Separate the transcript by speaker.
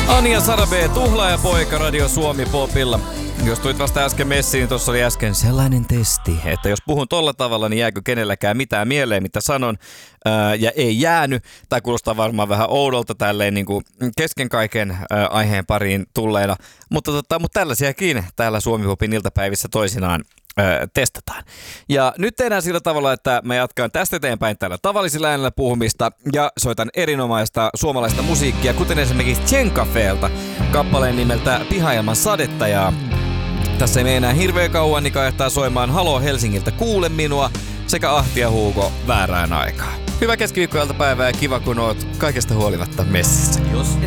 Speaker 1: Anja Sara B, Tuhlaaja poika Radio Suomi Popilla. Jos tulit vasta äsken messiin, niin tuossa oli äsken sellainen testi, että jos puhun tolla tavalla, niin jääkö kenelläkään mitään mieleen, mitä sanon, ja ei jäänyt. Tai kuulostaa varmaan vähän oudolta tälleen niin kuin kesken kaiken aiheen pariin tulleena. Mutta tällaisiakin täällä Suomi Popin iltapäivissä toisinaan testataan. Ja nyt tehdään sillä tavalla, että mä jatkan tästä eteenpäin täällä tavallisilla äänellä puhumista ja soitan erinomaista suomalaista musiikkia, kuten esimerkiksi Tjenkafelta kappaleen nimeltä Piha ilman sadetta. Ja tässä ei mene enää hirveän kauan, niin kajahtaa soimaan Haloo Helsingiltä Kuule minua sekä Ahti ja Hugo Väärään aikaan. Hyvää keskiviikkoiltapäivää ja kiva kun oot kaikesta huolimatta messissä.
Speaker 2: Jos